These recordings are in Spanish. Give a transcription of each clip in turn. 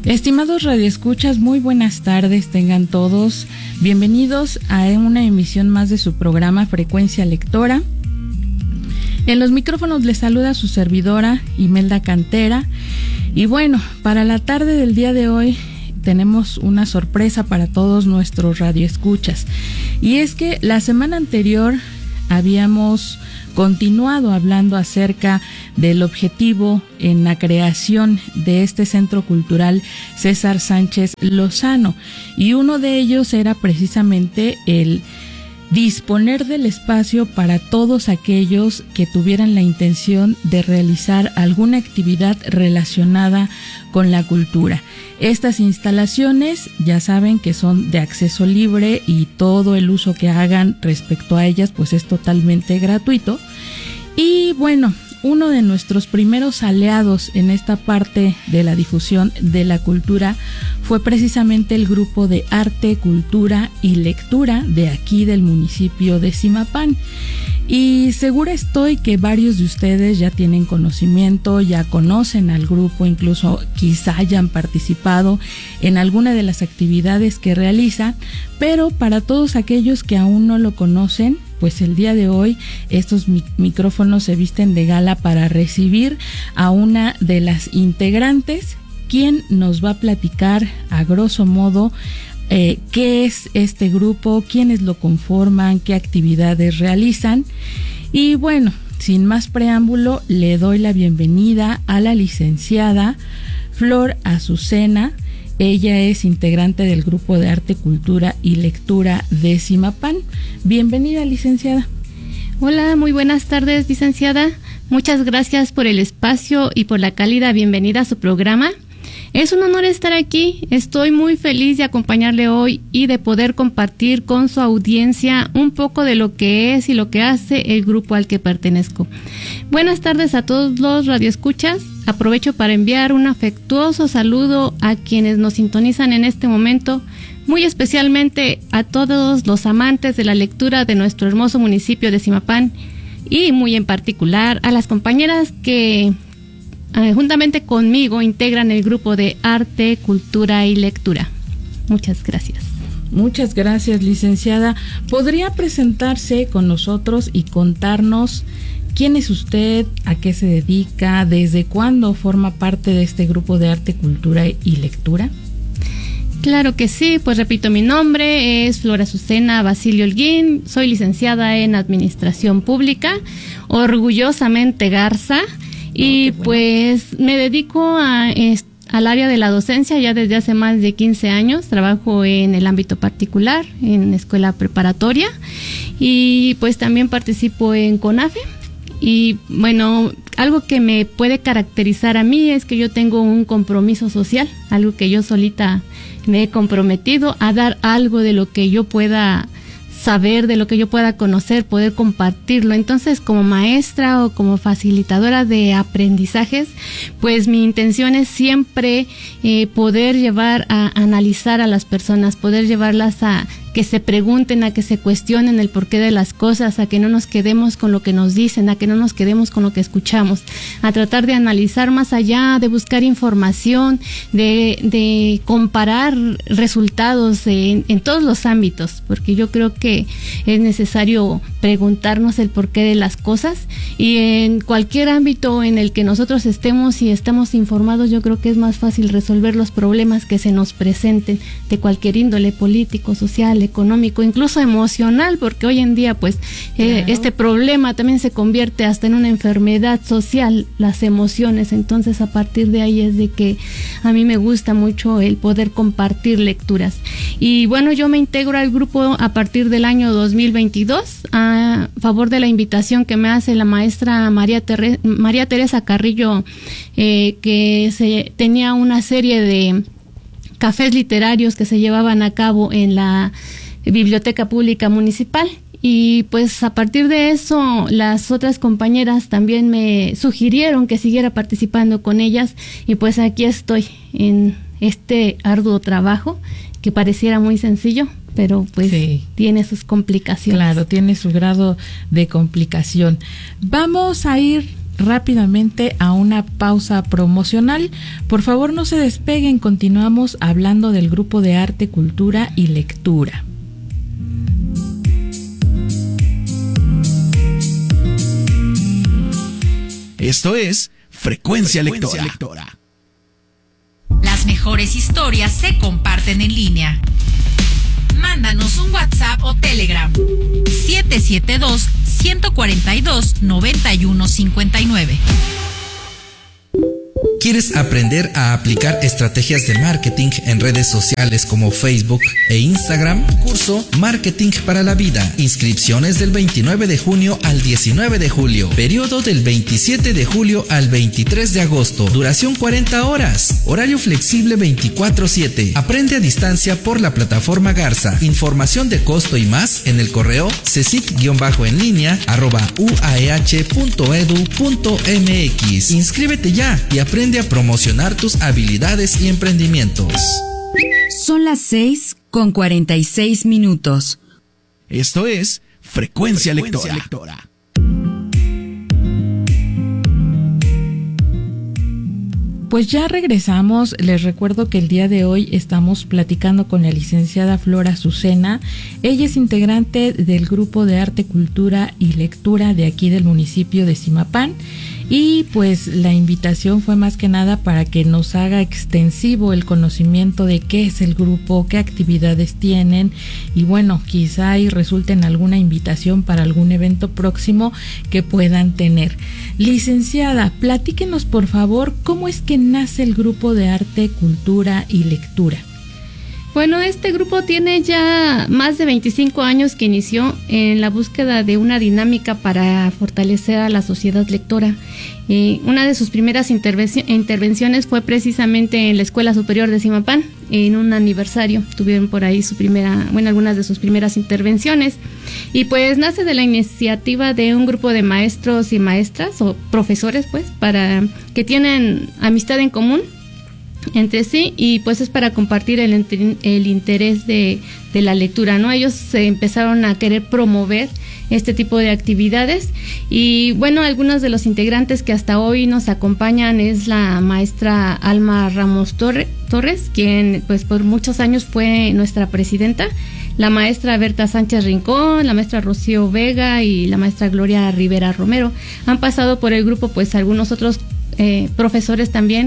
Estimados radioescuchas, muy buenas tardes tengan todos. Bienvenidos a una emisión más de su programa Frecuencia Lectora. En los micrófonos les saluda su servidora Imelda Cantera. Y bueno, para la tarde del día de hoy tenemos una sorpresa para todos nuestros radioescuchas. Y es que la semana anterior habíamos continuado hablando acerca del objetivo en la creación de este Centro Cultural César Sánchez Lozano, y uno de ellos era precisamente el disponer del espacio para todos aquellos que tuvieran la intención de realizar alguna actividad relacionada con la cultura. Estas instalaciones ya saben que son de acceso libre y todo el uso que hagan respecto a ellas pues es totalmente gratuito. Y bueno, uno de nuestros primeros aliados en esta parte de la difusión de la cultura fue precisamente el grupo de arte, cultura y lectura de aquí del municipio de Zimapán. Y segura estoy que varios de ustedes ya tienen conocimiento, ya conocen al grupo, incluso quizá hayan participado en alguna de las actividades que realiza, pero para todos aquellos que aún no lo conocen, pues el día de hoy estos micrófonos se visten de gala para recibir a una de las integrantes, quien nos va a platicar a grosso modo qué es este grupo, quiénes lo conforman, qué actividades realizan. Y bueno, sin más preámbulo, le doy la bienvenida a la licenciada Flor Azucena. Ella es integrante del grupo de arte, cultura y lectura de Zimapán. Bienvenida, licenciada. Hola, muy buenas tardes, licenciada. Muchas gracias por el espacio y por la cálida bienvenida a su programa. Es un honor estar aquí. Estoy muy feliz de acompañarle hoy y de poder compartir con su audiencia un poco de lo que es y lo que hace el grupo al que pertenezco. Buenas tardes a todos los radioescuchas. Aprovecho para enviar un afectuoso saludo a quienes nos sintonizan en este momento, muy especialmente a todos los amantes de la lectura de nuestro hermoso municipio de Zimapán y muy en particular a las compañeras que juntamente conmigo integran el grupo de arte, cultura y lectura. Muchas gracias. Muchas gracias, licenciada. ¿Podría presentarse con nosotros y contarnos quién es usted, a qué se dedica, desde cuándo forma parte de este grupo de arte, cultura y lectura? Claro que sí, pues repito, mi nombre es Flor Azucena Basilio Holguín, soy licenciada en Administración Pública, orgullosamente Garza. Y pues me dedico al área de la docencia ya desde hace más de 15 años. Trabajo en el ámbito particular, en escuela preparatoria, y pues también participo en CONAFE. Y bueno, algo que me puede caracterizar a mí es que yo tengo un compromiso social, algo que yo solita me he comprometido a dar algo de lo que yo pueda saber, de lo que yo pueda conocer, poder compartirlo. Entonces, como maestra o como facilitadora de aprendizajes, pues mi intención es siempre poder llevar a analizar a las personas, poder llevarlas a que se pregunten, a que se cuestionen el porqué de las cosas, a que no nos quedemos con lo que nos dicen, a que no nos quedemos con lo que escuchamos, a tratar de analizar más allá, de buscar información, de comparar resultados en todos los ámbitos, porque yo creo que es necesario preguntarnos el porqué de las cosas, y en cualquier ámbito en el que nosotros estemos y estamos informados, yo creo que es más fácil resolver los problemas que se nos presenten de cualquier índole, político, social, económico, incluso emocional, porque hoy en día pues claro, este problema también se convierte hasta en una enfermedad social, las emociones. Entonces a partir de ahí es de que a mí me gusta mucho el poder compartir lecturas. Y bueno, yo me integro al grupo a partir del año 2022 a favor de la invitación que me hace la maestra María Teresa Carrillo, que tenía una serie de cafés literarios que se llevaban a cabo en la Biblioteca Pública Municipal, y pues a partir de eso las otras compañeras también me sugirieron que siguiera participando con ellas, y pues aquí estoy en este arduo trabajo que pareciera muy sencillo, pero pues sí, tiene sus complicaciones. Claro, tiene su grado de complicación. Vamos a ir rápidamente a una pausa promocional. Por favor, no se despeguen, continuamos hablando del grupo de arte, cultura y lectura. Esto es Frecuencia Lectora. Las mejores historias se comparten en línea. Mándanos un WhatsApp o Telegram 772-142-9159. ¿Quieres aprender a aplicar estrategias de marketing en redes sociales como Facebook e Instagram? Curso Marketing para la Vida. Inscripciones del 29 de junio al 19 de julio. Periodo del 27 de julio al 23 de agosto. Duración 40 horas. Horario flexible 24/7. Aprende a distancia por la plataforma Garza. Información de costo y más en el correo cecic-en-línea@uaeh.edu.mx. Inscríbete ya y aprende a promocionar tus habilidades y emprendimientos. Son las 6:46. Esto es Frecuencia Lectora. Pues ya regresamos. Les recuerdo que el día de hoy estamos platicando con la licenciada Flor Azucena. Ella es integrante del grupo de arte, cultura y lectura de aquí del municipio de Zimapán. Y pues la invitación fue más que nada para que nos haga extensivo el conocimiento de qué es el grupo, qué actividades tienen y bueno, quizá y resulte en alguna invitación para algún evento próximo que puedan tener. Licenciada, platíquenos por favor cómo es que nace el grupo de arte, cultura y lectura. Bueno, este grupo tiene ya más de 25 años que inició en la búsqueda de una dinámica para fortalecer a la sociedad lectora. Una de sus primeras intervenciones fue precisamente en la Escuela Superior de Zimapán, en un aniversario. Tuvieron por ahí algunas de sus primeras intervenciones. Y pues nace de la iniciativa de un grupo de maestros y maestras, o profesores pues, que tienen amistad en común entre sí, y pues es para compartir el interés de la lectura, ¿no? Ellos se empezaron a querer promover este tipo de actividades y bueno, algunos de los integrantes que hasta hoy nos acompañan es la maestra Alma Ramos Torres, quien pues por muchos años fue nuestra presidenta, la maestra Berta Sánchez Rincón, la maestra Rocío Vega y la maestra Gloria Rivera Romero. Han pasado por el grupo pues algunos otros profesores también,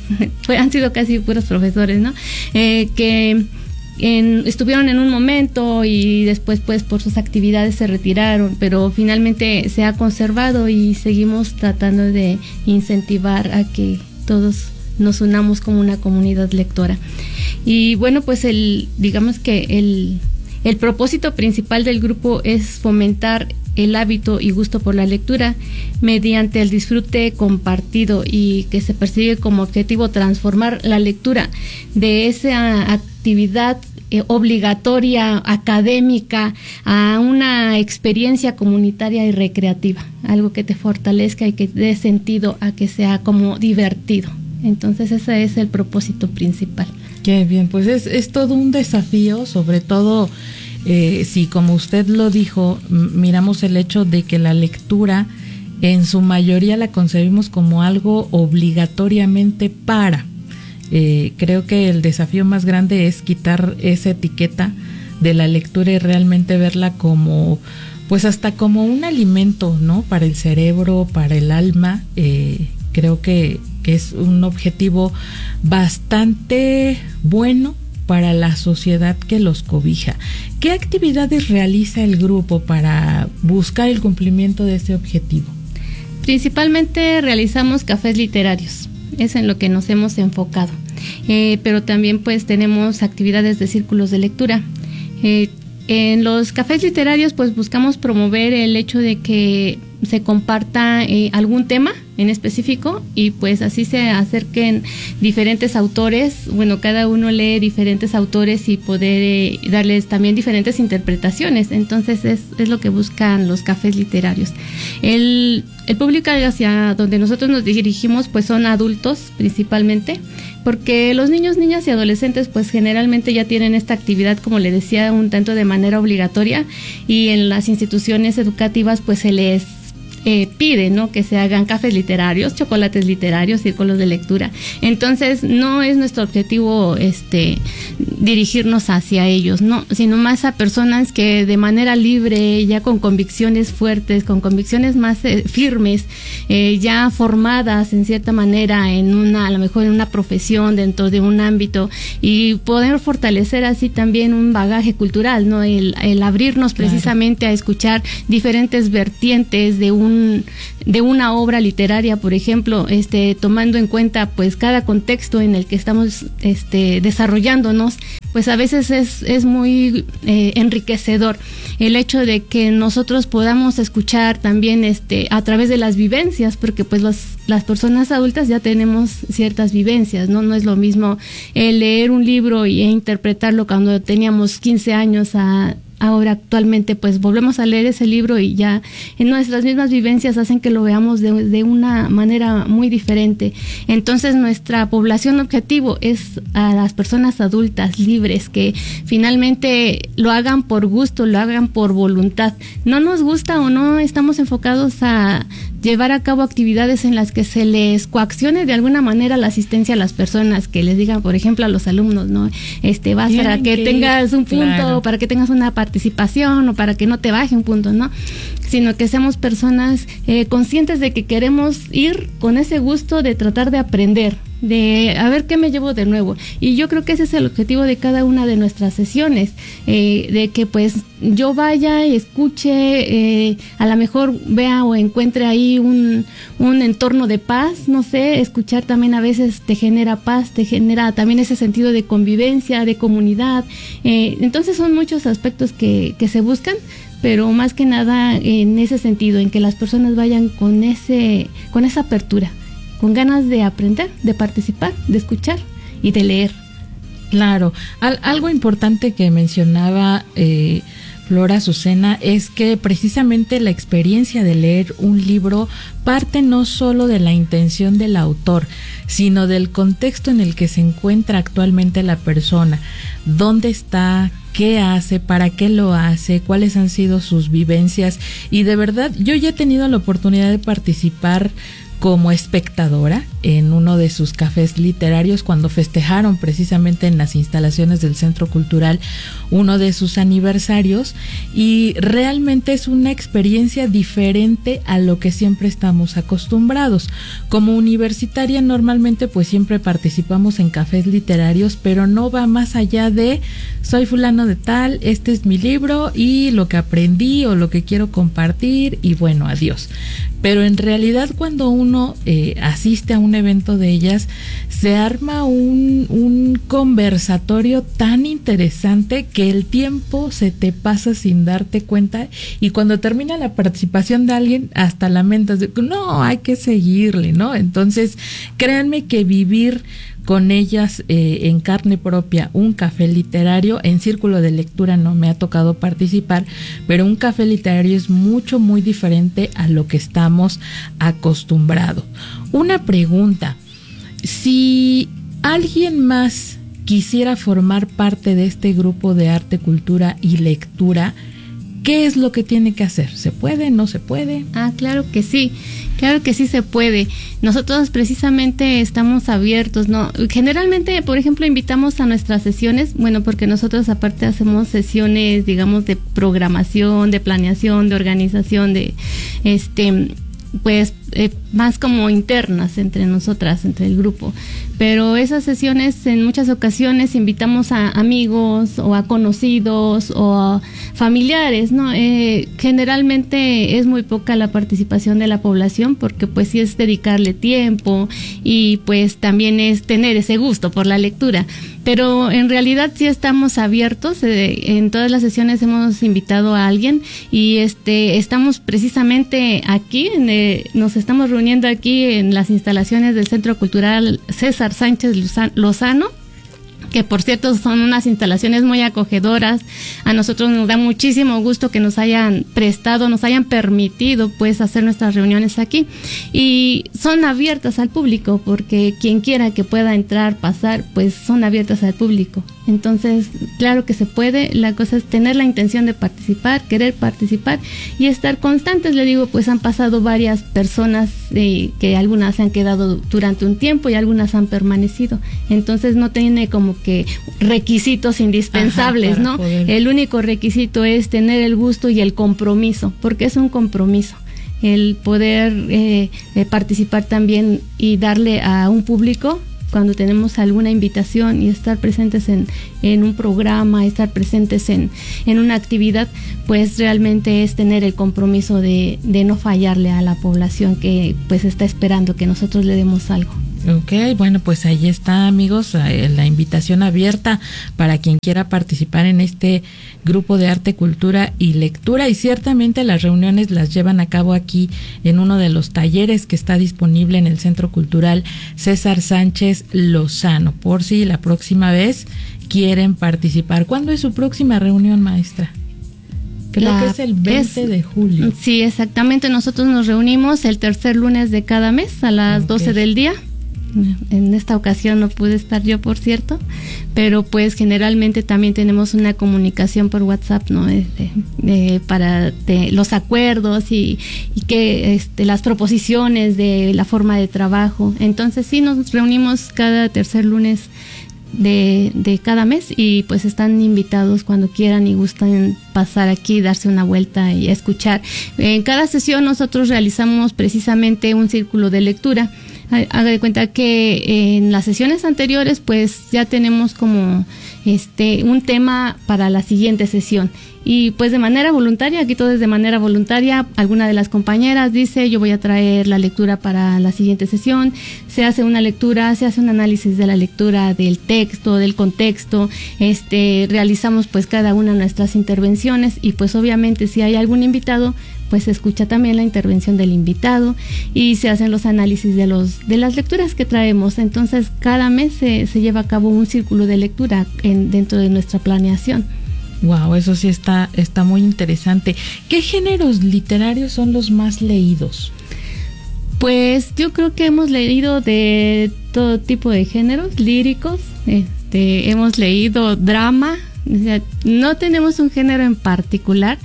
han sido casi puros profesores, ¿no? Que estuvieron en un momento y después pues por sus actividades se retiraron, pero finalmente se ha conservado y seguimos tratando de incentivar a que todos nos unamos como una comunidad lectora. Y bueno, pues digamos que el propósito principal del grupo es fomentar el hábito y gusto por la lectura mediante el disfrute compartido y que se persigue como objetivo transformar la lectura de esa actividad obligatoria, académica, a una experiencia comunitaria y recreativa, algo que te fortalezca y que dé sentido a que sea como divertido. Entonces ese es el propósito principal. Qué bien, pues es todo un desafío, sobre todo si como usted lo dijo, miramos el hecho de que la lectura en su mayoría la concebimos como algo obligatoriamente para. Creo que el desafío más grande es quitar esa etiqueta de la lectura y realmente verla como, pues hasta como un alimento, ¿no? Para el cerebro, para el alma. Creo que es un objetivo bastante bueno para la sociedad que los cobija. ¿Qué actividades realiza el grupo para buscar el cumplimiento de ese objetivo? Principalmente realizamos cafés literarios, es en lo que nos hemos enfocado, pero también pues tenemos actividades de círculos de lectura. En los cafés literarios pues buscamos promover el hecho de que se comparta algún tema en específico y pues así se acerquen diferentes autores, bueno, cada uno lee diferentes autores y poder darles también diferentes interpretaciones. Entonces es lo que buscan los cafés literarios. El público hacia donde nosotros nos dirigimos pues son adultos principalmente, porque los niños, niñas y adolescentes pues generalmente ya tienen esta actividad, como le decía, un tanto de manera obligatoria, y en las instituciones educativas pues se les pide, ¿no?, que se hagan cafés literarios, chocolates literarios, círculos de lectura. Entonces no es nuestro objetivo dirigirnos hacia ellos, no, sino más a personas que de manera libre, ya con convicciones fuertes, con convicciones más firmes, ya formadas en cierta manera a lo mejor en una profesión, dentro de un ámbito, y poder fortalecer así también un bagaje cultural, ¿no? El abrirnos precisamente a escuchar diferentes vertientes de una obra literaria, por ejemplo, tomando en cuenta pues cada contexto en el que estamos desarrollándonos, pues a veces es muy enriquecedor el hecho de que nosotros podamos escuchar también a través de las vivencias, porque pues las personas adultas ya tenemos ciertas vivencias, no es lo mismo leer un libro e interpretarlo cuando teníamos 15 años ahora actualmente pues volvemos a leer ese libro y ya en nuestras mismas vivencias hacen que lo veamos de una manera muy diferente. Entonces nuestra población objetivo es a las personas adultas libres que finalmente lo hagan por gusto, lo hagan por voluntad. No nos gusta o no estamos enfocados a llevar a cabo actividades en las que se les coaccione de alguna manera la asistencia a las personas, que les digan, por ejemplo, a los alumnos, ¿no? Vas para que tengas un punto, claro, para que tengas una participación o para que no te baje un punto, ¿no? Sino que seamos personas conscientes de que queremos ir con ese gusto de tratar de aprender, de a ver qué me llevo de nuevo. Y yo creo que ese es el objetivo de cada una de nuestras sesiones, de que pues yo vaya y escuche, a lo mejor vea o encuentre ahí un entorno de paz, no sé, escuchar también a veces te genera paz, te genera también ese sentido de convivencia, de comunidad. Entonces son muchos aspectos que se buscan, pero más que nada en ese sentido, en que las personas vayan con esa apertura, con ganas de aprender, de participar, de escuchar y de leer. Claro, algo importante que mencionaba Flora Azucena es que precisamente la experiencia de leer un libro parte no solo de la intención del autor, sino del contexto en el que se encuentra actualmente la persona, dónde está, qué hace, para qué lo hace, cuáles han sido sus vivencias. Y de verdad, yo ya he tenido la oportunidad de participar como espectadora en uno de sus cafés literarios cuando festejaron precisamente en las instalaciones del Centro Cultural uno de sus aniversarios, y realmente es una experiencia diferente a lo que siempre estamos acostumbrados. Como universitaria normalmente pues siempre participamos en cafés literarios, pero no va más allá de soy fulano de tal, este es mi libro y lo que aprendí o lo que quiero compartir y bueno, adiós. Pero en realidad cuando uno asiste a un evento de ellas, se arma un conversatorio tan interesante que el tiempo se te pasa sin darte cuenta, y cuando termina la participación de alguien hasta lamentas de no, hay que seguirle, ¿no? Entonces créanme que vivir con ellas en carne propia un café literario, en círculo de lectura no me ha tocado participar, pero un café literario es muy diferente a lo que estamos acostumbrados. Una pregunta: si alguien más quisiera formar parte de este grupo de arte, cultura y lectura, ¿qué es lo que tiene que hacer? ¿Se puede? ¿No se puede? Claro que sí se puede. Nosotros precisamente estamos abiertos, ¿no? Generalmente, por ejemplo, invitamos a nuestras sesiones, bueno, porque nosotros aparte hacemos sesiones, digamos, de programación, de planeación, de organización, de pues más como internas entre nosotras, entre el grupo. Pero esas sesiones en muchas ocasiones invitamos a amigos o a conocidos o a familiares, ¿no? Generalmente es muy poca la participación de la población porque pues sí es dedicarle tiempo y pues también es tener ese gusto por la lectura. Pero en realidad sí estamos abiertos, en todas las sesiones hemos invitado a alguien y estamos precisamente aquí, nos estamos reuniendo aquí en las instalaciones del Centro Cultural César Sánchez Lozano, que por cierto son unas instalaciones muy acogedoras. A nosotros nos da muchísimo gusto que nos hayan prestado, nos hayan permitido pues hacer nuestras reuniones aquí, y son abiertas al público, porque quien quiera que pueda entrar, pasar, pues son abiertas al público. Entonces, claro que se puede, la cosa es tener la intención de participar, querer participar y estar constantes. Le digo, pues han pasado varias personas, que algunas se han quedado durante un tiempo y algunas han permanecido. Entonces no tiene como que requisitos indispensables, ¿no? El único requisito es tener el gusto y el compromiso, porque es un compromiso el poder participar también y darle a un público cuando tenemos alguna invitación, y estar presentes en un programa, estar presentes en una actividad, pues realmente es tener el compromiso de no fallarle a la población que pues está esperando que nosotros le demos algo. Ok, bueno, pues ahí está, amigos, la invitación abierta para quien quiera participar en este grupo de arte, cultura y lectura, y ciertamente las reuniones las llevan a cabo aquí en uno de los talleres que está disponible en el Centro Cultural César Sánchez Lozano, por si la próxima vez quieren participar. ¿Cuándo es su próxima reunión, maestra? Creo que es el 20 de julio. Sí, exactamente. Nosotros nos reunimos el tercer lunes de cada mes a las 12 del día. En esta ocasión no pude estar yo, por cierto, pero pues generalmente también tenemos una comunicación por WhatsApp, ¿no? Para los acuerdos y que las proposiciones de la forma de trabajo. Entonces sí, nos reunimos cada tercer lunes de cada mes, y pues están invitados cuando quieran y gustan pasar aquí, darse una vuelta y escuchar. En cada sesión nosotros realizamos precisamente un círculo de lectura. Haga de cuenta que en las sesiones anteriores pues ya tenemos como un tema para la siguiente sesión, y pues de manera voluntaria, aquí todo es de manera voluntaria. Alguna de las compañeras dice: yo voy a traer la lectura para la siguiente sesión. Se hace una lectura, se hace un análisis de la lectura, del texto, del contexto, realizamos pues cada una de nuestras intervenciones, y pues obviamente si hay algún invitado, pues se escucha también la intervención del invitado y se hacen los análisis de las lecturas que traemos. Entonces cada mes se lleva a cabo un círculo de lectura dentro de nuestra planeación. Wow, eso sí está muy interesante. ¿Qué géneros literarios son los más leídos? Pues yo creo que hemos leído de todo tipo de géneros líricos. Hemos leído drama. O sea, no tenemos un género en particular.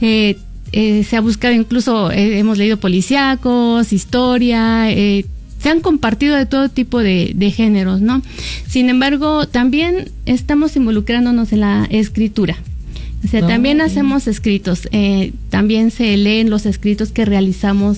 Se ha buscado incluso, hemos leído policíacos, historia, se han compartido de todo tipo de géneros, ¿no? Sin embargo, también estamos involucrándonos en la escritura. O sea, también hacemos escritos, también se leen los escritos que realizamos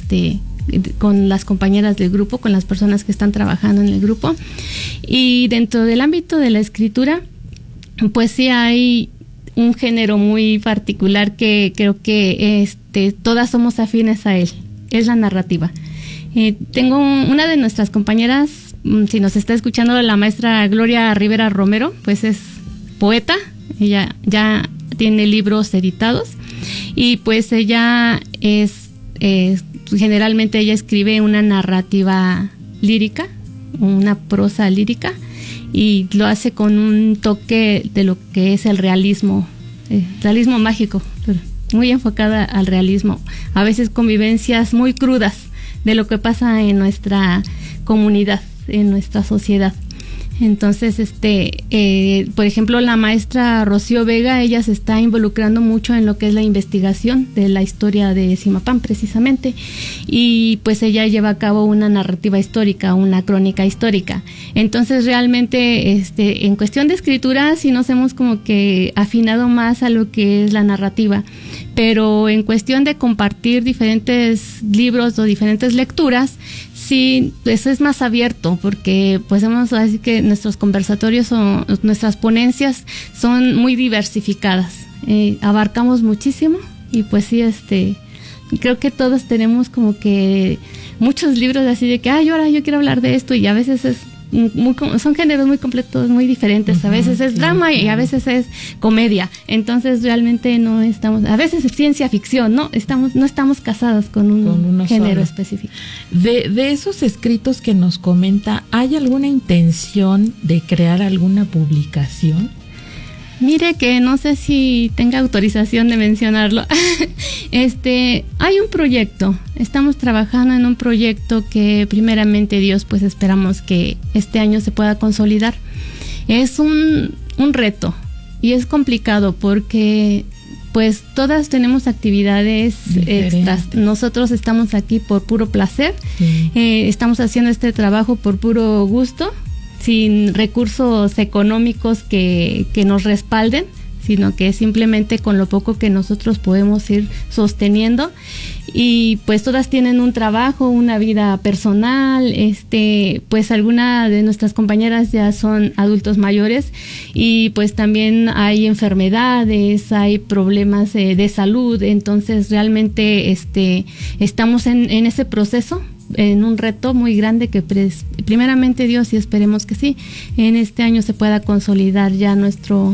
con las compañeras del grupo, con las personas que están trabajando en el grupo. Y dentro del ámbito de la escritura, pues sí hay un género muy particular que creo que todas somos afines a él, es la narrativa. Tengo una de nuestras compañeras, si nos está escuchando, la maestra Gloria Rivera Romero, pues es poeta, ella ya tiene libros editados, y pues ella generalmente ella escribe una narrativa lírica, una prosa lírica, y lo hace con un toque de lo que es el realismo mágico, muy enfocada al realismo, a veces con vivencias muy crudas de lo que pasa en nuestra comunidad, en nuestra sociedad. Entonces, por ejemplo, la maestra Rocío Vega, ella se está involucrando mucho en lo que es la investigación de la historia de Zimapán, precisamente, y pues ella lleva a cabo una narrativa histórica, una crónica histórica. Entonces, realmente, en cuestión de escritura, sí nos hemos como que afinado más a lo que es la narrativa, pero en cuestión de compartir diferentes libros o diferentes lecturas, sí, eso es más abierto, porque pues así que nuestros conversatorios o nuestras ponencias son muy diversificadas, abarcamos muchísimo, y pues sí, creo que todos tenemos como que muchos libros así de que, ahora yo quiero hablar de esto, y a veces es son géneros muy completos, muy diferentes. A veces es drama y a veces es comedia. Entonces realmente no estamos, a veces es ciencia ficción, no estamos casadas con un género específico. De esos escritos que nos comenta, ¿hay alguna intención de crear alguna publicación? Mire que no sé si tenga autorización de mencionarlo. Hay un proyecto. Estamos trabajando en un proyecto que primeramente Dios, pues esperamos que este año se pueda consolidar. Es un reto y es complicado porque pues todas tenemos actividades extras. Nosotros estamos aquí por puro placer. Sí. Estamos haciendo este trabajo por puro gusto, sin recursos económicos que nos respalden, sino que simplemente con lo poco que nosotros podemos ir sosteniendo. Y pues todas tienen un trabajo, una vida personal, pues algunas de nuestras compañeras ya son adultos mayores y pues también hay enfermedades, hay problemas de salud. Entonces realmente estamos en ese proceso, en un reto muy grande que primeramente Dios, y esperemos que sí, en este año se pueda consolidar ya nuestro